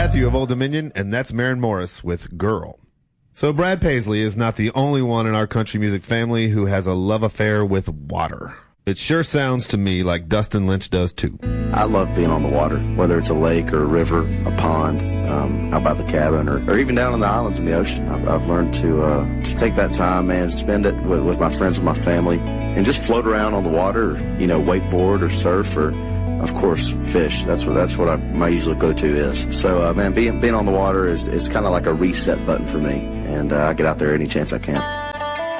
Matthew of Old Dominion, and that's Maren Morris with Girl. So Brad Paisley is not the only one in our country music family who has a love affair with water. It sure sounds to me like Dustin Lynch does too. I love being on the water, whether it's a lake or a river, a pond, out by the cabin, or even down on the islands in the ocean. I've learned to take that time, man, spend it with my friends, with my family, and just float around on the water, wakeboard or surf or, of course, fish. That's what my usual go-to is. So, man, being on the water is kind of like a reset button for me, and I get out there any chance I can.